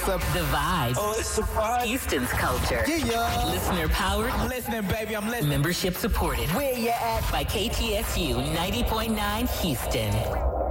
what's up? The Vibe. Oh, it's a vibe. Houston's culture. Yeah. Listener powered. I'm listening, baby. I'm listening. Membership supported. Where you at? By KTSU 90.9 Houston.